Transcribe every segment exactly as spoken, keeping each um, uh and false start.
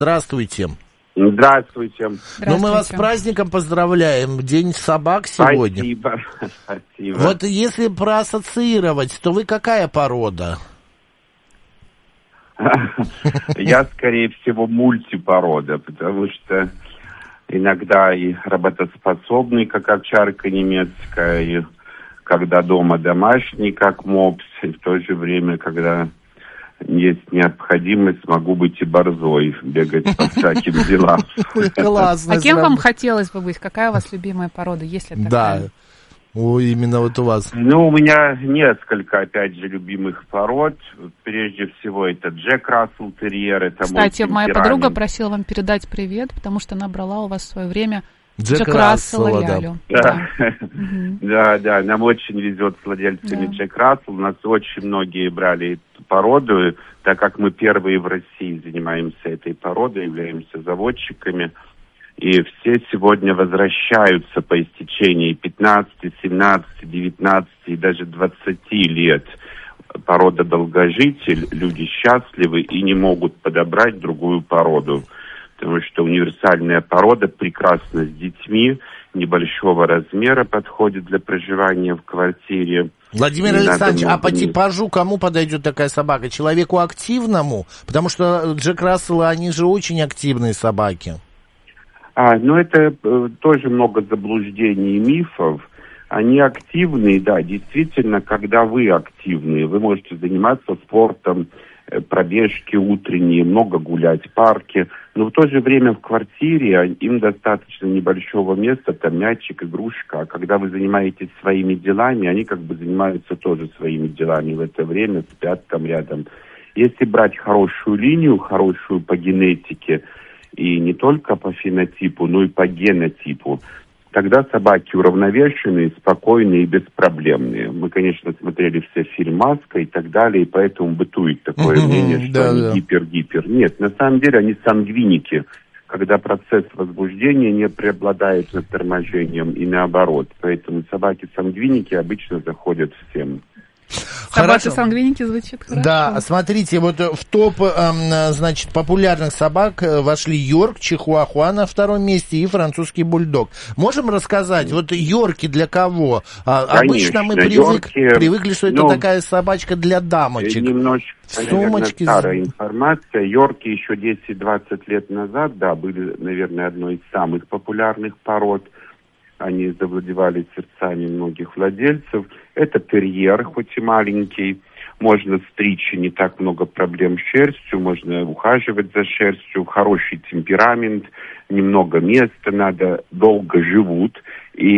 Здравствуйте. Здравствуйте. Здравствуйте. Ну, мы вас с праздником поздравляем. День собак сегодня. Спасибо. Спасибо. Вот если проассоциировать, то вы какая порода? Я, скорее всего, мультипорода, потому что иногда и работоспособный, как овчарка немецкая, и когда дома домашний, как мопс, и в то же время, когда есть необходимость, могу быть и борзой, бегать по всяким делам. Классно. А кем вам хотелось бы быть? Какая у вас любимая порода, если такая? Да, о, именно вот у вас. Ну, у меня несколько, опять же, любимых пород. Прежде всего, это Джек Рассел терьер. Это Кстати, мой моя подруга просила вам передать привет, потому что она брала у вас в свое время Джек, Джек Рассела, Рассела, да. Лялю. Да. Да. да, да, нам очень везет с владельцами Да. Джек Рассел. У нас очень многие брали эту породу, так как мы первые в России занимаемся этой породой, являемся заводчиками. И все сегодня возвращаются по истечении пятнадцати, семнадцати, девятнадцати и даже двадцати лет. Порода долгожитель, люди счастливы и не могут подобрать другую породу. Потому что универсальная порода прекрасна с детьми, небольшого размера, подходит для проживания в квартире. Владимир Не Александрович, надо а по много... типажу кому подойдет такая собака? Человеку активному? Потому что Джек Расселы, они же очень активные собаки. А, ну это э, тоже много заблуждений и мифов. Они активные, да, действительно, когда вы активные, вы можете заниматься спортом, э, пробежки утренние, много гулять в парке, но в то же время в квартире им достаточно небольшого места, там мячик, игрушка, а когда вы занимаетесь своими делами, они как бы занимаются тоже своими делами в это время, спят там рядом. Если брать хорошую линию, хорошую по генетике, и не только по фенотипу, но и по генотипу, тогда собаки уравновешенные, спокойные и беспроблемные. Мы, конечно, смотрели все фильм «Маска» и так далее, и поэтому бытует такое Mm-hmm, мнение, что да, они да. гипер-гипер. Нет, на самом деле они сангвиники, когда процесс возбуждения не преобладает над торможением и наоборот. Поэтому собаки-сангвиники обычно заходят всем. Собаки-сангвиники звучит хорошо. Да, смотрите, вот в топ, эм, значит, популярных собак вошли Йорк, Чихуахуа на втором месте и французский бульдог. Можем рассказать, вот Йорки для кого? А, Конечно, обычно мы привык, Йорки, привыкли, что это ну, такая собачка для дамочек. Немножечко, Сумочки. наверное, старая информация. Йорки еще десять-двадцать лет назад, да, были, наверное, одной из самых популярных пород. Они завладевали сердцами многих владельцев. Это терьер, хоть и маленький. Можно стричь, и не так много проблем с шерстью. Можно ухаживать за шерстью. Хороший темперамент, немного места надо, долго живут. И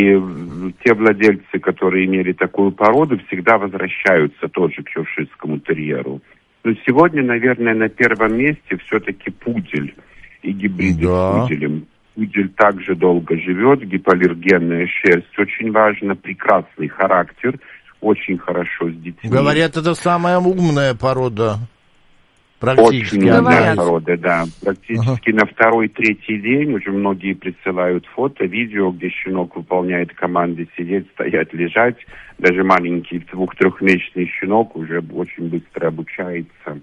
те владельцы, которые имели такую породу, всегда возвращаются тоже к йоркширскому терьеру. Но сегодня, наверное, на первом месте все-таки пудель и гибриды Да. с пуделем. Пудель также долго живет, гипоаллергенная шерсть, очень важно, прекрасный характер, очень хорошо с детьми. Говорят, это самая умная порода. Практически. Очень умная Говорят. порода, да. Практически Ага. на второй-третий день уже многие присылают фото, видео, где щенок выполняет команды сидеть, стоять, лежать. Даже маленький двух-трехмесячный щенок уже очень быстро обучается.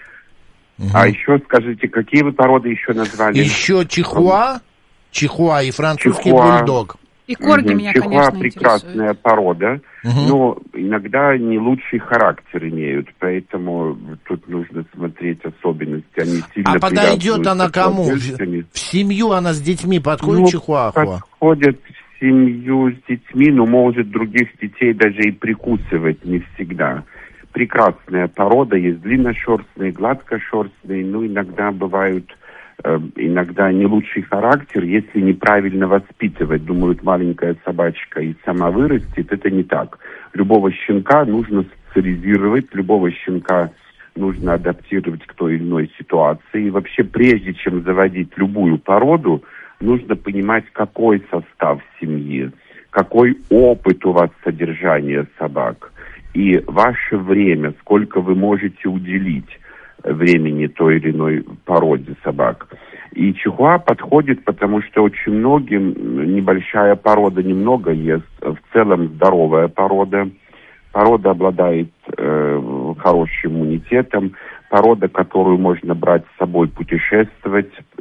Угу. А еще скажите, какие вы породы еще назвали? Еще Чихуа, Чихуа и французский Чихуа. бульдог. И корги Мгм. меня, Чихуа конечно, прекрасная интересуют. порода, Мгм. но иногда не лучший характер имеют, поэтому тут нужно смотреть особенности. Они сильно А подойдет привязываются она к кому? В, владельцами. в семью она с детьми подходит, Ну, Чихуахуа? подходят в семью с детьми, но может других детей даже и прикусывать не всегда. Прекрасная порода, есть длинношерстные, гладкошерстные, но иногда бывают, э, иногда не лучший характер, если неправильно воспитывать. Думают, маленькая собачка и сама вырастет, это не так. Любого щенка нужно социализировать, любого щенка нужно адаптировать к той или иной ситуации. И вообще, прежде чем заводить любую породу, нужно понимать, какой состав семьи, какой опыт у вас содержания собак. И ваше время, сколько вы можете уделить времени той или иной породе собак. И чихуа подходит, потому что очень многим небольшая порода немного ест, в целом здоровая порода. Порода обладает э, хорошим иммунитетом, порода, которую можно брать с собой путешествовать,